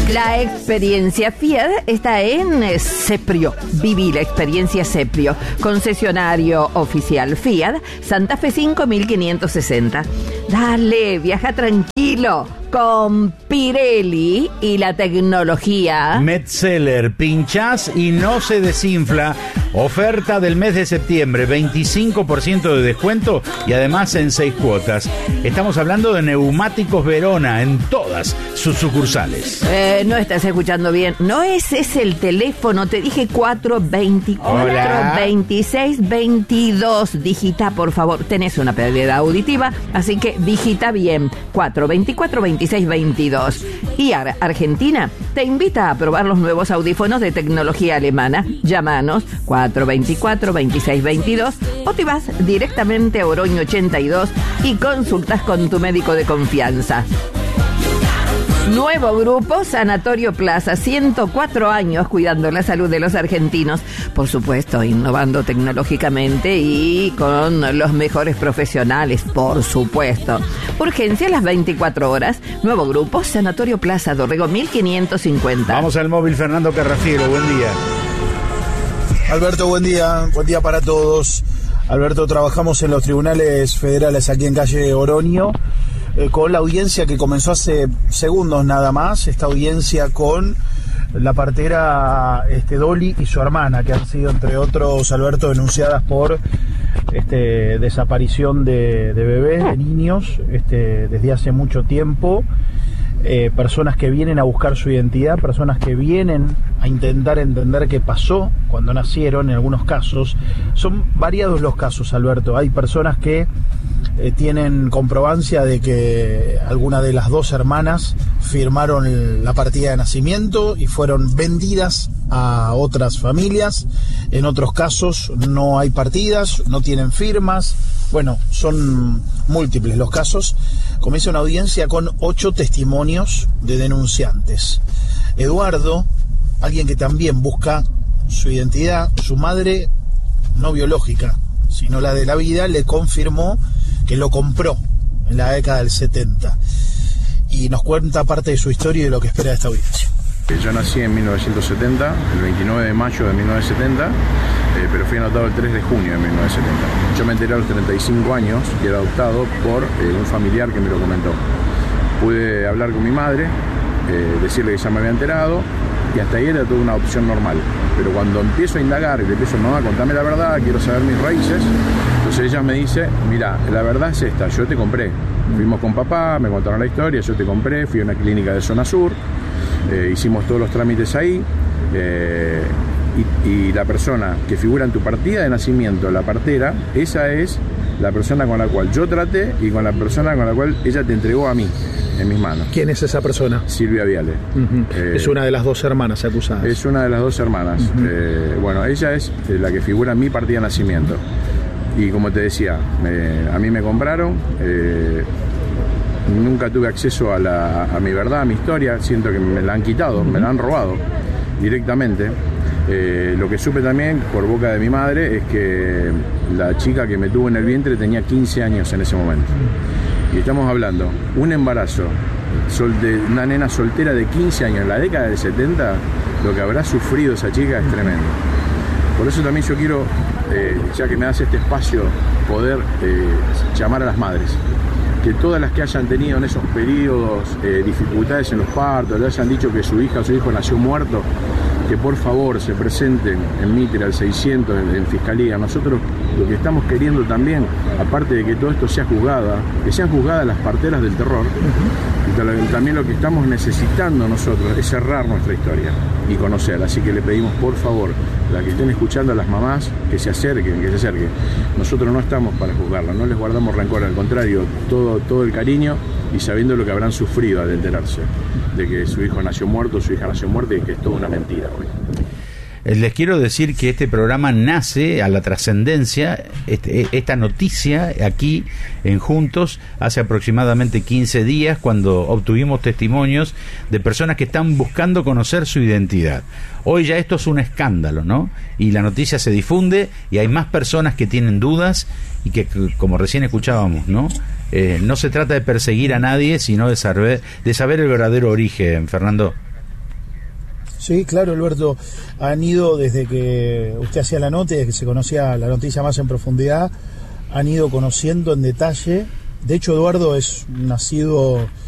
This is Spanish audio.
La experiencia Fiat está en Seprio. Viví la experiencia Seprio. Concesionario oficial Fiat, Santa Fe 5560. Dale, viaja tranquilo con Pirelli y la tecnología. Metzeler, pinchás y no se desinfla. Oferta del mes de septiembre, 25% de descuento y además en 6 cuotas. Estamos hablando de Neumáticos Verona en todas sus sucursales. No estás escuchando bien. No, ese es el teléfono. Te dije 424 26 22. Digita, por favor. Tenés una pérdida auditiva, así que digita bien. 424 26 22. Y Argentina te invita a probar los nuevos audífonos de tecnología alemana. Llámanos 424 26 22 o te vas directamente a Oroño 82 y consultas con tu médico de confianza. Nuevo grupo, Sanatorio Plaza, 104 años cuidando la salud de los argentinos. Por supuesto, innovando tecnológicamente y con los mejores profesionales, por supuesto. Urgencia las 24 horas. Nuevo grupo, Sanatorio Plaza, Dorrego 1550. Vamos al móvil, Fernando Carrafiero, buen día. Alberto, buen día para todos. Alberto, trabajamos en los tribunales federales aquí en calle Oroño, con la audiencia que comenzó hace segundos nada más, esta audiencia con la partera Dolly y su hermana, que han sido, entre otros, Alberto, denunciadas por desaparición de bebés, de niños, desde hace mucho tiempo. Personas que vienen a buscar su identidad, personas que vienen a intentar entender qué pasó cuando nacieron. En algunos casos son variados los casos, Alberto. Hay personas que tienen comprobancia de que alguna de las dos hermanas firmaron la partida de nacimiento y fueron vendidas a otras familias. En otros casos no hay partidas, no tienen firmas. Bueno, son múltiples los casos. Comienza una audiencia con 8 testimonios de denunciantes. Eduardo, alguien que también busca su identidad, su madre no biológica, sino la de la vida, le confirmó que lo compró en la década del 70. Y nos cuenta parte de su historia y de lo que espera de esta audiencia. Yo nací en 1970, el 29 de mayo de 1970, pero fui adoptado el 3 de junio de 1970. Yo me enteré a los 35 años que era adoptado por un familiar que me lo comentó. Pude hablar con mi madre, decirle que ya me había enterado, y hasta ahí era toda una adopción normal. Pero cuando empiezo a indagar y le empiezo, mamá, contame la verdad, quiero saber mis raíces, entonces ella me dice, mira, la verdad es esta, yo te compré. Fuimos con papá, me contaron la historia, yo te compré, fui a una clínica de zona sur, hicimos todos los trámites ahí, y la persona que figura en tu partida de nacimiento, la partera, esa es la persona con la cual yo traté y con la persona con la cual ella te entregó a mí, en mis manos. ¿Quién es esa persona? Silvia Viale. Es una de las dos hermanas acusadas. Es una de las dos hermanas. Bueno, ella es la que figura en mi partida de nacimiento. Y como te decía, a mí me compraron, nunca tuve acceso a mi verdad, a mi historia, siento que me la han quitado, me la han robado directamente. Lo que supe también por boca de mi madre es que la chica que me tuvo en el vientre tenía 15 años en ese momento. Y estamos hablando, un embarazo de una nena soltera de 15 años en la década del 70, lo que habrá sufrido esa chica es tremendo. Por eso también yo quiero, ya que me das este espacio, poder llamar a las madres. Que todas las que hayan tenido en esos periodos dificultades en los partos, le hayan dicho que su hija o su hijo nació muerto, que por favor se presenten en Mitre al 600 en Fiscalía. Nosotros lo que estamos queriendo también, aparte de que todo esto sea juzgada, que sean juzgadas las parteras del terror, y también lo que estamos necesitando nosotros es cerrar nuestra historia y conocer. Así que le pedimos por favor, las que estén escuchando a las mamás, que se acerquen, Nosotros no estamos para juzgarlas, no les guardamos rencor, al contrario, todo el cariño y sabiendo lo que habrán sufrido al enterarse de que su hijo nació muerto, su hija nació muerta y que es toda una mentira hoy. Les quiero decir que este programa nace a la trascendencia, esta noticia aquí en Juntos, hace aproximadamente 15 días, cuando obtuvimos testimonios de personas que están buscando conocer su identidad. Hoy ya esto es un escándalo, ¿no? Y la noticia se difunde y hay más personas que tienen dudas y que, como recién escuchábamos, ¿no? No se trata de perseguir a nadie, sino de saber el verdadero origen, Fernando. Sí, claro, Alberto. Han ido desde que usted hacía la nota, desde que se conocía la noticia más en profundidad, han ido conociendo en detalle. De hecho, Eduardo es nacido